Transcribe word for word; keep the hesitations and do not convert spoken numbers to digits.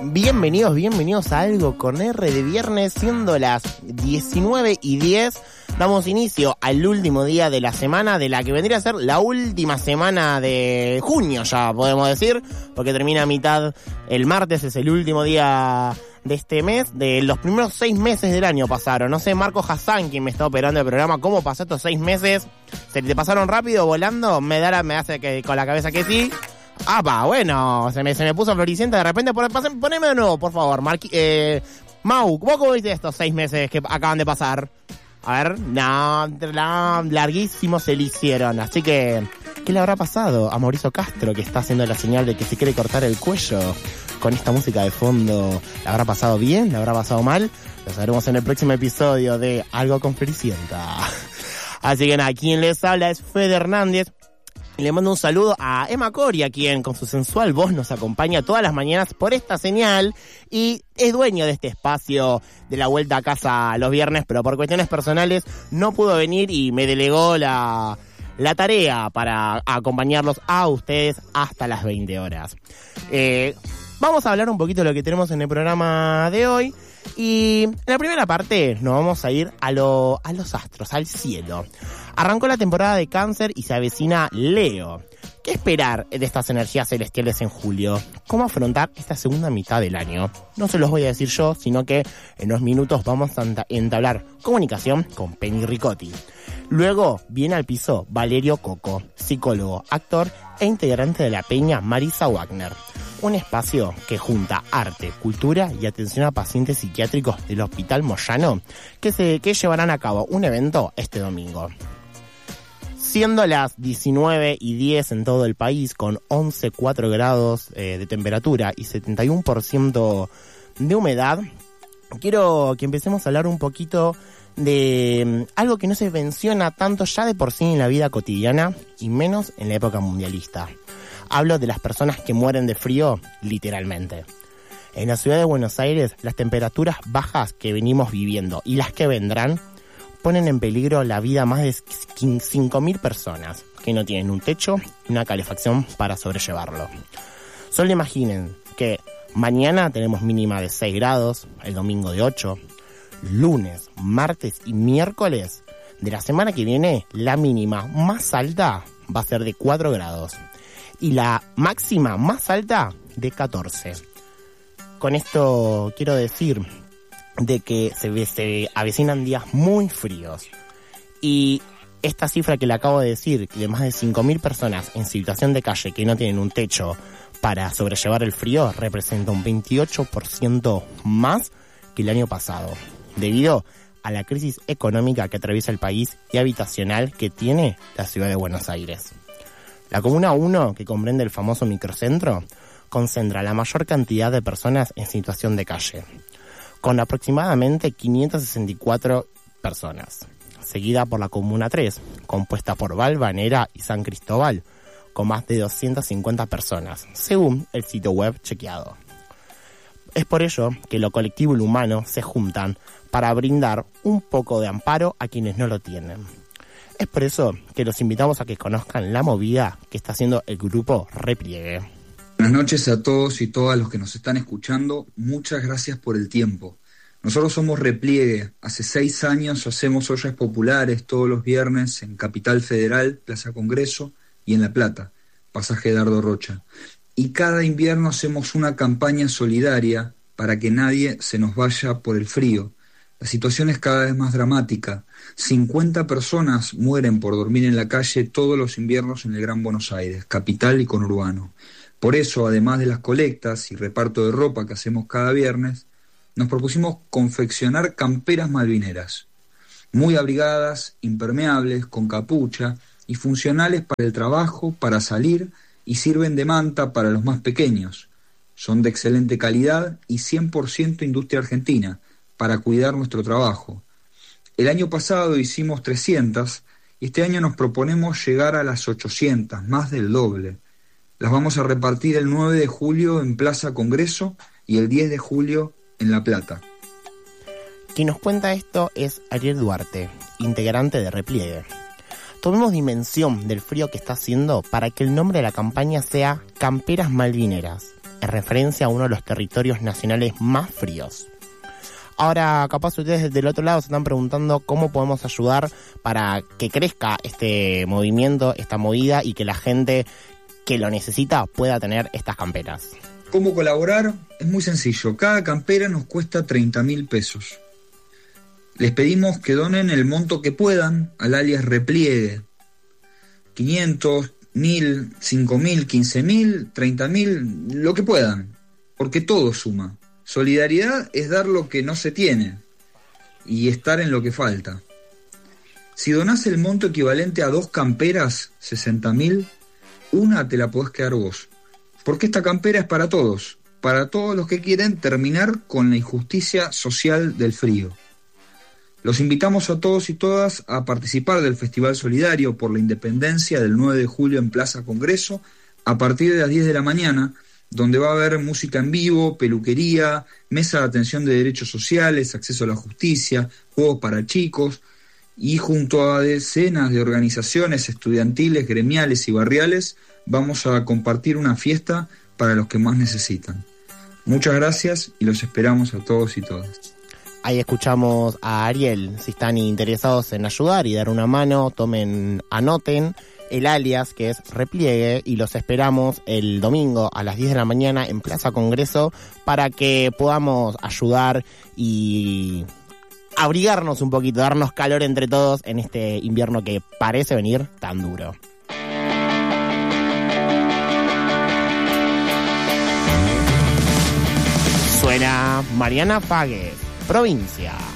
Bienvenidos, bienvenidos a Algo con R de viernes, siendo las diecinueve y diez. Damos inicio al último día de la semana, de la que vendría a ser la última semana de junio, ya podemos decir, porque termina a mitad el martes, es el último día de este mes. De los primeros seis meses del año pasaron. No sé, Marco Hassan, quien me está operando el programa, ¿cómo pasó estos seis meses? ¿Se te pasaron rápido, volando? Me da la, me hace que con la cabeza que sí. ¡Apa! Bueno, se me, se me puso floricienta de repente. Por, pasen, poneme de nuevo, por favor. Marqui, eh, Mau, ¿vos cómo viste estos seis meses que acaban de pasar? A ver, no, no, larguísimos se le hicieron. Así que, ¿qué le habrá pasado a Mauricio Castro, que está haciendo la señal de que se quiere cortar el cuello con esta música de fondo? ¿Le habrá pasado bien? ¿Le habrá pasado mal? Lo sabremos en el próximo episodio de Algo con Floricienta. Así que nada, quien les habla es Fede Hernández. Y le mando un saludo a Emma Coria, quien con su sensual voz nos acompaña todas las mañanas por esta señal y es dueño de este espacio de la vuelta a casa los viernes, pero por cuestiones personales no pudo venir y me delegó la, la tarea para acompañarlos a ustedes hasta las veinte horas. Eh, vamos a hablar un poquito de lo que tenemos en el programa de hoy. Y en la primera parte nos vamos a ir a, lo, a los astros, al cielo. Arrancó la temporada de Cáncer y se avecina Leo. ¿Qué esperar de estas energías celestiales en julio? ¿Cómo afrontar esta segunda mitad del año? No se los voy a decir yo, sino que en unos minutos vamos a entablar comunicación con Penny Ricotti. Luego viene al piso Valerio Coco, psicólogo, actor e integrante de la peña Marisa Wagner. Un espacio que junta arte, cultura y atención a pacientes psiquiátricos del Hospital Moyano que, se, que llevarán a cabo un evento este domingo. Siendo las diecinueve y diez en todo el país, con once coma cuatro grados eh, de temperatura y setenta y uno por ciento de humedad, quiero que empecemos a hablar un poquito de um, algo que no se menciona tanto ya de por sí en la vida cotidiana y menos en la época mundialista. Hablo de las personas que mueren de frío, literalmente. En la ciudad de Buenos Aires, las temperaturas bajas que venimos viviendo y las que vendrán ponen en peligro la vida a más de cinco mil personas que no tienen un techo y una calefacción para sobrellevarlo. Solo imaginen que mañana tenemos mínima de seis grados, el domingo de ocho, lunes, martes y miércoles de la semana que viene la mínima más alta va a ser de cuatro grados. Y la máxima más alta de catorce. Con esto quiero decir de que se, se avecinan días muy fríos. Y esta cifra que le acabo de decir, de más de cinco mil personas en situación de calle que no tienen un techo para sobrellevar el frío, representa un veintiocho por ciento más que el año pasado, debido a la crisis económica que atraviesa el país y habitacional que tiene la ciudad de Buenos Aires. La Comuna uno, que comprende el famoso microcentro, concentra la mayor cantidad de personas en situación de calle, con aproximadamente quinientas sesenta y cuatro personas, seguida por la Comuna tres, compuesta por Valvanera y San Cristóbal, con más de doscientas cincuenta personas, según el sitio web chequeado. Es por ello que lo colectivo y lo humano se juntan para brindar un poco de amparo a quienes no lo tienen. Es por eso que los invitamos a que conozcan la movida que está haciendo el grupo Repliegue. Buenas noches a todos y todas los que nos están escuchando. Muchas gracias por el tiempo. Nosotros somos Repliegue. Hace seis años hacemos ollas populares todos los viernes en Capital Federal, Plaza Congreso y en La Plata, Pasaje Dardo Rocha. Y cada invierno hacemos una campaña solidaria para que nadie se nos vaya por el frío. La situación es cada vez más dramática. cincuenta personas mueren por dormir en la calle todos los inviernos en el Gran Buenos Aires, capital y conurbano. Por eso, además de las colectas y reparto de ropa que hacemos cada viernes, nos propusimos confeccionar camperas malvineras, muy abrigadas, impermeables, con capucha y funcionales para el trabajo, para salir, y sirven de manta para los más pequeños. Son de excelente calidad y cien por ciento industria argentina, para cuidar nuestro trabajo. El año pasado hicimos trescientas y este año nos proponemos llegar a las ochocientas, más del doble. Las vamos a repartir el nueve de julio en Plaza Congreso y el diez de julio en La Plata. Quien nos cuenta esto es Ariel Duarte, integrante de Repliegue. Tomemos dimensión del frío que está haciendo para que el nombre de la campaña sea Camperas Malvineras. en referencia a uno de los territorios nacionales más fríos. Ahora, capaz ustedes del otro lado se están preguntando cómo podemos ayudar para que crezca este movimiento, esta movida, y que la gente que lo necesita pueda tener estas camperas. ¿Cómo colaborar? Es muy sencillo. Cada campera nos cuesta treinta mil pesos. Les pedimos que donen el monto que puedan al alias Repliegue. quinientos, mil, cinco mil, quince mil, treinta mil, lo que puedan. Porque todo suma. Solidaridad es dar lo que no se tiene y estar en lo que falta. Si donás el monto equivalente a dos camperas, sesenta mil, una te la podés quedar vos. Porque esta campera es para todos, para todos los que quieren terminar con la injusticia social del frío. Los invitamos a todos y todas a participar del Festival Solidario por la Independencia del nueve de julio en Plaza Congreso a partir de las diez de la mañana, donde va a haber música en vivo, peluquería, mesa de atención de derechos sociales, acceso a la justicia, juegos para chicos, y junto a decenas de organizaciones estudiantiles, gremiales y barriales, vamos a compartir una fiesta para los que más necesitan. Muchas gracias y los esperamos a todos y todas. Ahí escuchamos a Ariel. Si están interesados en ayudar y dar una mano, tomen, anoten el alias, que es Repliegue, y los esperamos el domingo a las diez de la mañana en Plaza Congreso para que podamos ayudar y abrigarnos un poquito, darnos calor entre todos en este invierno que parece venir tan duro. Suena Mariana Fagues, Provincia.